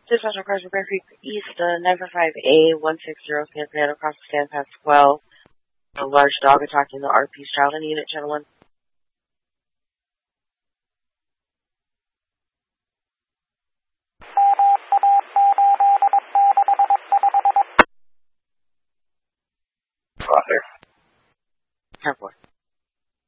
Dispatch cars from Bear Creek East, 945A160 Santana across the stand past 12. A large dog attacking the RP's child in unit, gentlemen. Roger. 10-4.